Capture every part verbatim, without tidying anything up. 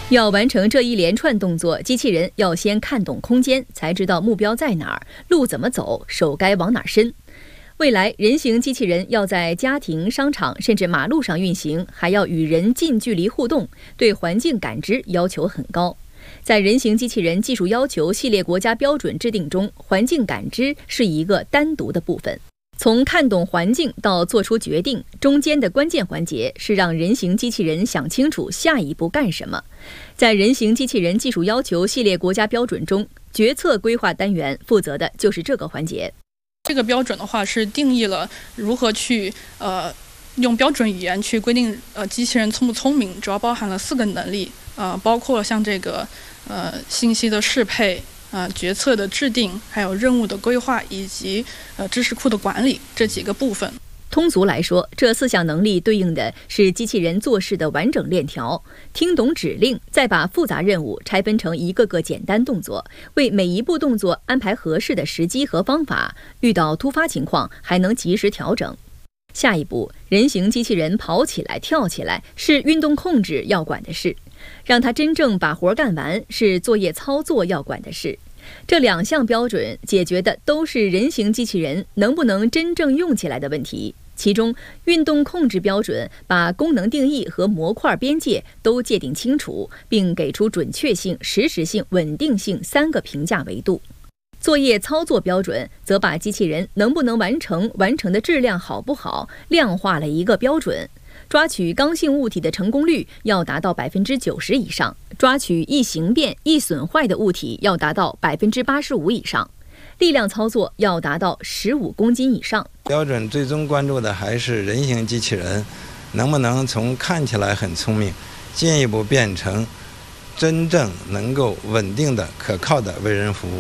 要完成这一连串动作，机器人要先看懂空间，才知道目标在哪儿，路怎么走，手该往哪儿伸。未来，人形机器人要在家庭、商场甚至马路上运行，还要与人近距离互动，对环境感知要求很高。在人形机器人技术要求系列国家标准制定中，环境感知是一个单独的部分。从看懂环境到做出决定，中间的关键环节是让人形机器人想清楚下一步干什么。在人形机器人技术要求系列国家标准中，决策规划单元负责的就是这个环节。 这个标准的话是定义了如何去呃用标准语言去规定呃机器人聪不聪明，主要包含了四个能力，呃包括像这个呃信息的适配。呃，决策的制定，还有任务的规划，以及呃知识库的管理这几个部分。 通俗来说，这四项能力对应的是机器人做事的完整链条，听懂指令，再把复杂任务拆分成一个个简单动作，为每一步动作安排合适的时机和方法，遇到突发情况还能及时调整。下一步，人形机器人跑起来、跳起来是运动控制要管的事，让它真正把活干完是作业操作要管的事。这两项标准解决的都是人形机器人能不能真正用起来的问题。其中，运动控制标准把功能定义和模块边界都界定清楚，并给出准确性、实时性、稳定性三个评价维度。作业操作标准则把机器人能不能完成、完成的质量好不好量化了一个标准。抓取刚性物体的成功率要达到百分之九十以上，抓取易形变、易损坏的物体要达到百分之八十五以上，力量操作要达到十五公斤以上。 标准最终关注的还是人形机器人能不能从看起来很聪明，进一步变成真正能够稳定的、可靠的为人服务。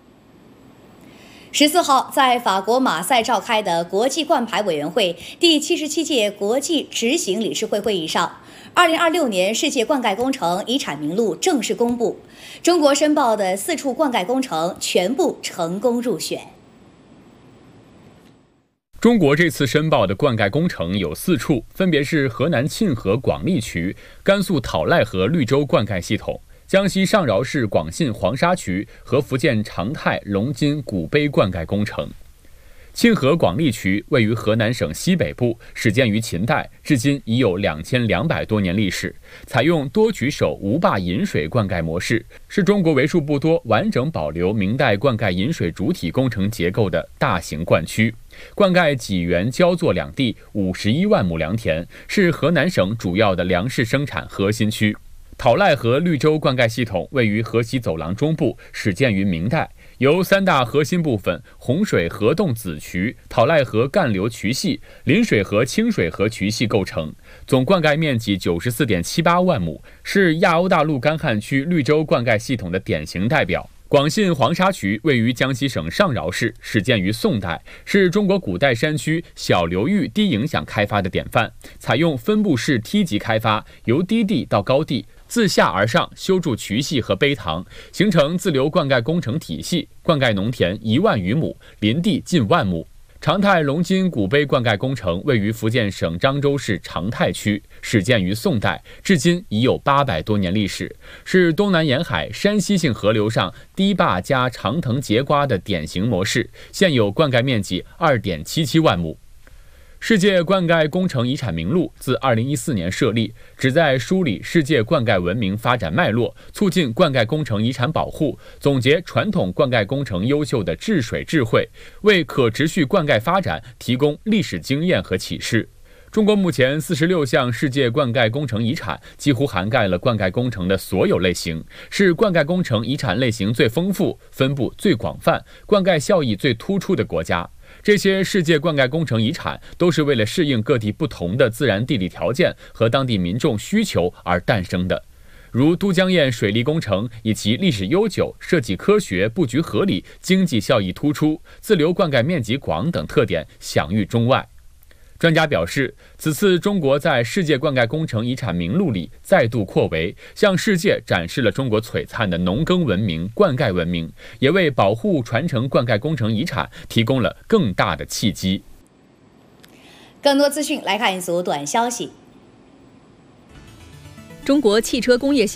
十四号，在法国马赛召开的国际冠牌委员会第七十七届国际执行理事会会议上，二零二六年世界灌溉工程遗产名录正式公布，中国申报的四处灌溉工程全部成功入选。 中国这次申报的灌溉工程有四处，分别是河南沁河广利渠、甘肃讨赖河绿洲灌溉系统、江西上饶市广信黄沙渠和福建长泰龙津古碑灌溉工程。沁河广利渠位于河南省西北部，始建于秦代，至今已有两千两百多年历史。采用多渠手无坝引水灌溉模式，是中国为数不多完整保留明代灌溉引水主体工程结构的大型灌区。灌溉济源焦作两地五十一万亩良田，是河南省主要的粮食生产核心区。讨赖河绿洲灌溉系统位于河西走廊中部，始建于明代，由三大核心部分洪水河洞子渠、讨赖河干流渠系、临水河清水河渠系构成，总灌溉面积 九十四点七八万亩，是亚欧大陆干旱区绿洲灌溉系统的典型代表。广信黄沙渠位于江西省上饶市，始建于宋代，是中国古代山区小流域低影响开发的典范，采用分布式梯级开发，由低地到高地自下而上修筑渠系和碑塘，形成自流灌溉工程体系，灌溉农田一万余亩，林地近万亩。长泰龙津古碑灌溉工程位于福建省漳州市长泰区，始建于宋代，至今已有八百多年历史，是东南沿海山西性河流上堤坝加长藤节瓜的典型模式，现有灌溉面积 二点七七万亩。世界灌溉工程遗产名录自二零一四年设立，旨在梳理世界灌溉文明发展脉络，促进灌溉工程遗产保护，总结传统灌溉工程优秀的治水智慧，为可持续灌溉发展提供历史经验和启示。中国目前四十六项世界灌溉工程遗产，几乎涵盖了灌溉工程的所有类型，是灌溉工程遗产类型最丰富、分布最广泛、灌溉效益最突出的国家。这些世界灌溉工程遗产都是为了适应各地不同的自然地理条件和当地民众需求而诞生的，如都江堰水利工程以其历史悠久、设计科学、布局合理、经济效益突出、自流灌溉面积广等特点享誉中外。专家表示，此次中国在世界灌溉工程遗产名录里再度扩围，向世界展示了中国璀璨的农耕文明、灌溉文明，也为保护传承灌溉工程遗产提供了更大的契机。 更多资讯来看一组短消息。 中国汽车工业